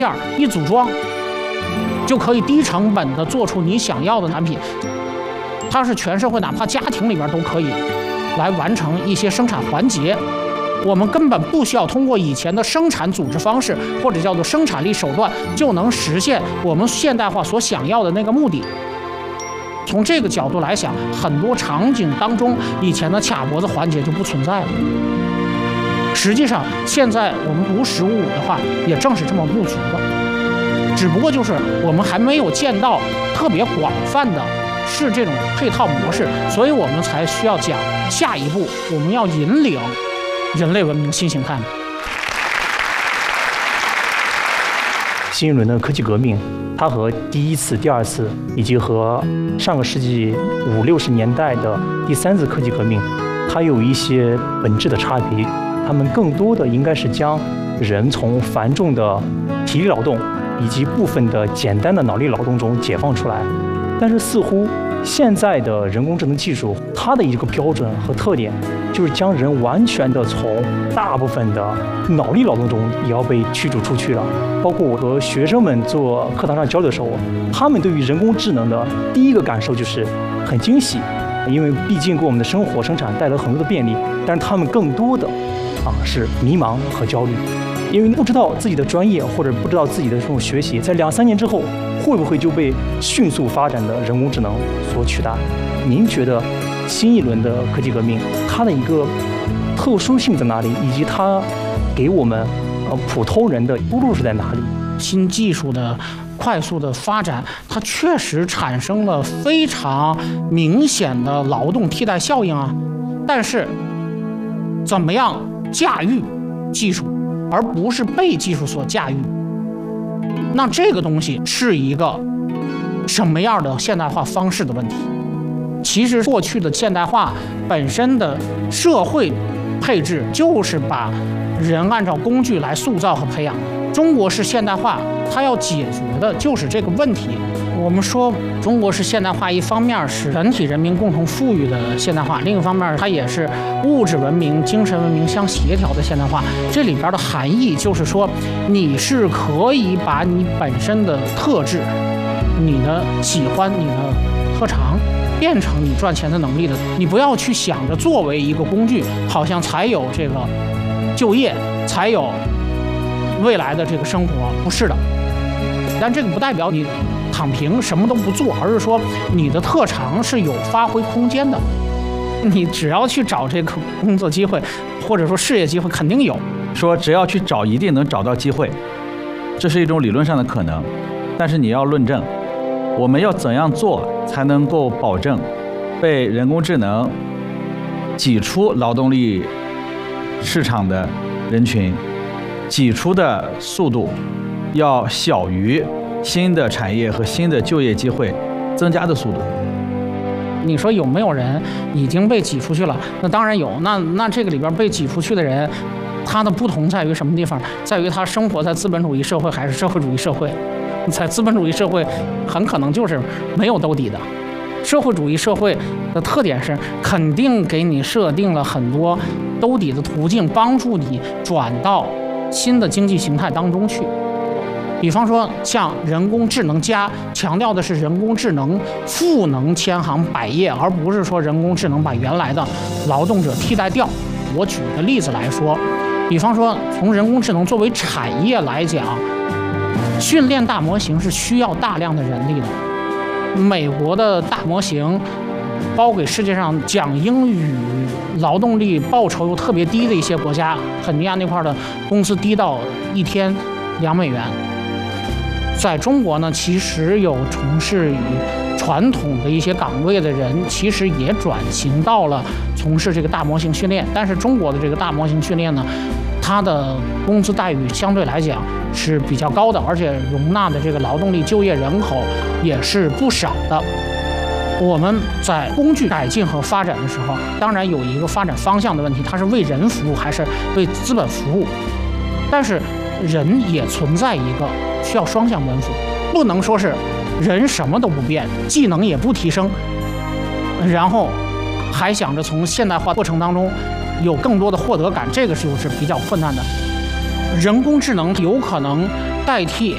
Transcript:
件一组装，就可以低成本的做出你想要的产品。它是全社会，哪怕家庭里边都可以来完成一些生产环节。我们根本不需要通过以前的生产组织方式或者叫做生产力手段就能实现我们现代化所想要的那个目的。从这个角度来想，很多场景当中以前的卡脖子环节就不存在了。实际上，现在我们读1555的话，也正是这么布局的，只不过就是我们还没有见到特别广泛的是这种配套模式，所以我们才需要讲下一步我们要引领人类文明新形态。 新一轮的科技革命，它和第一次、第二次，以及和上个世纪50、60年代的第3次科技革命，它有一些本质的差别。他们更多的应该是将人从繁重的体力劳动以及部分的简单的脑力劳动中解放出来。但是似乎现在的人工智能技术，它的一个标准和特点，就是将人完全的从大部分的脑力劳动中也要被驱逐出去了。包括我和学生们做课堂上交流的时候，他们对于人工智能的第一个感受就是很惊喜，因为毕竟给我们的生活生产带来很多的便利。但是他们更多的是迷茫和焦虑，因为不知道自己的专业或者不知道自己的这种学习，在2、3年之后会不会就被迅速发展的人工智能所取代？您觉得新一轮的科技革命它的一个特殊性在哪里，以及它给我们普通人的出路是在哪里？ 新技术的快速的发展，它确实产生了非常明显的劳动替代效应啊。但是怎么样驾驭技术，而不是被技术所驾驭，那这个东西是一个什么样的现代化方式的问题。其实过去的现代化本身的社会配置就是把人按照工具来塑造和培养。中国式现代化它要解决的就是这个问题。我们说中国式现代化，一方面是全体人民共同富裕的现代化，另一方面它也是物质文明、精神文明相协调的现代化。这里边的含义就是说，你是可以把你本身的特质、你的喜欢、你的特长变成你赚钱的能力的。你不要去想着作为一个工具，好像才有这个就业，才有未来的这个生活，不是的。但这个不代表你躺平什么都不做，而是说你的特长是有发挥空间的。你只要去找这个工作机会，或者说事业机会，肯定有。 说只要去找，一定能找到机会，这是一种理论上的可能。但是你要论证，我们要怎样做才能够保证被人工智能挤出劳动力市场的人群挤出的速度要小于新的产业和新的就业机会增加的速度。 你说有没有人已经被挤出去了？那当然有。那这个里边被挤出去的人，他的不同在于什么地方？在于他生活在资本主义社会还是社会主义社会。在资本主义社会，很可能就是没有兜底的。社会主义社会的特点是，肯定给你设定了很多兜底的途径，帮助你转到新的经济形态当中去。比方说像人工智能加，强调的是人工智能赋能千行百业，而不是说人工智能把原来的劳动者替代掉。我举个例子来说，比方说从人工智能作为产业来讲，训练大模型是需要大量的人力的。美国的大模型包给世界上讲英语劳动力报酬又特别低的一些国家，肯尼亚那块的工资低到1天2美元。在中国呢，其实有从事于传统的一些岗位的人，其实也转型到了从事这个大模型训练。但是中国的这个大模型训练呢，它的工资待遇相对来讲是比较高的，而且容纳的这个劳动力就业人口也是不少的。我们在工具改进和发展的时候，当然有一个发展方向的问题，它是为人服务还是为资本服务？但是人也存在一个需要双向奔赴，不能说是人什么都不变，技能也不提升，然后还想着从现代化过程当中有更多的获得感，这个就是比较困难的。人工智能有可能代替